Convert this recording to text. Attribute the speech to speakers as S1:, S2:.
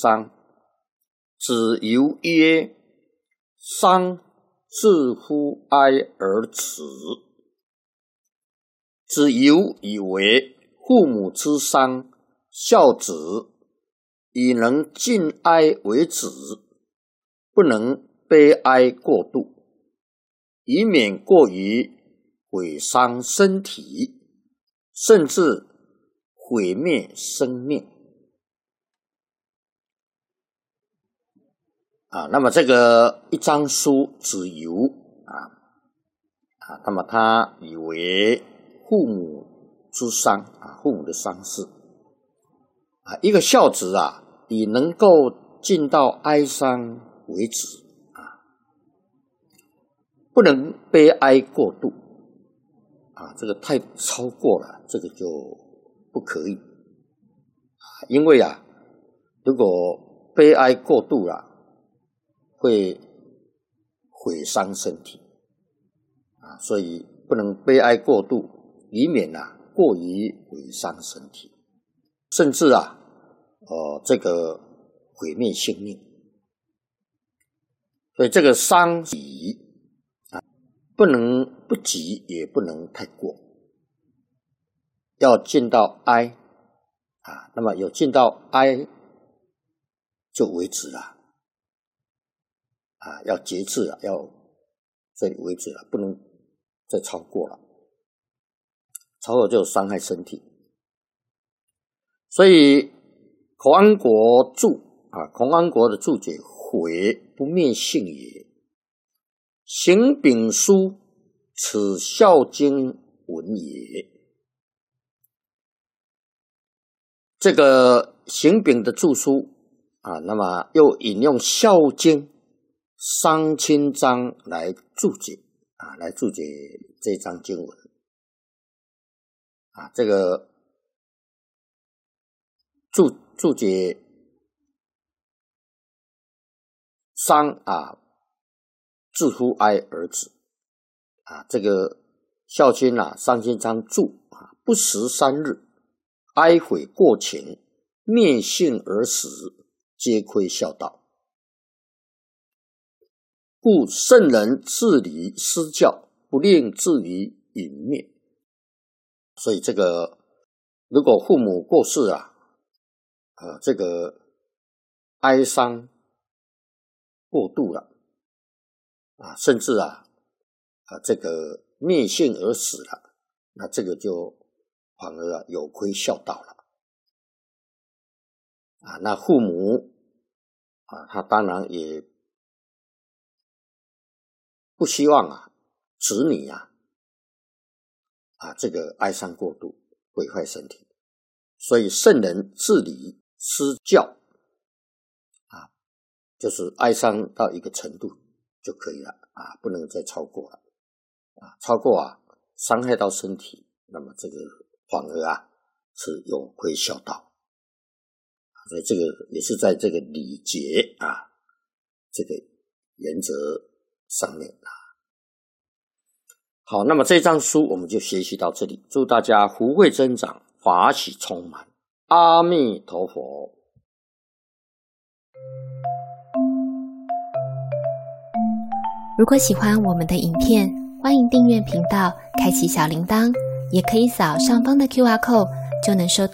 S1: 丧。子游曰：丧自乎哀而止。子游以为父母之丧，孝子以能尽哀为止，不能悲哀过度，以免过于毁伤身体，甚至毁灭生命。那么这个一章书子游那么他以为父母之丧父母的丧事一个孝子以能够尽到哀伤为止不能悲哀过度这个太超过了，这个就不可以因为如果悲哀过度会毁伤身体所以不能悲哀过度，以免过于毁伤身体，甚至这个毁灭性命。所以这个丧礼不能不急，也不能太过，要尽到哀那么有尽到哀就为止了要节制要这里为止了，不能再超过了，超过就伤害身体。所以孔安国注孔安国的注解：毁不灭性也，行丙书，此孝经文也。这个行丙的注书那么又引用孝经丧亲章来注解来注解这章经文这个注解丧自乎哀而止这个孝亲丧亲章注不时3日，哀悔过情，灭性而死，皆亏孝道。故圣人治理施教，不令至于殒灭。所以这个如果父母过世这个哀伤过度了甚至这个灭性而死了，那这个就反而有亏孝道了那父母他当然也不希望子女这个哀伤过度，毁坏身体。所以圣人治理施教就是哀伤到一个程度就可以了不能再超过了超过伤害到身体，那么这个反而是有亏孝道。所以这个也是在这个礼节这个原则上面好，那么这章书我们就学习到这里，祝大家福慧增长，法喜充满，阿弥陀佛。
S2: 如果喜欢我们的影片，欢迎订阅频道，开启小铃铛，也可以扫上方的 QR Code，就能收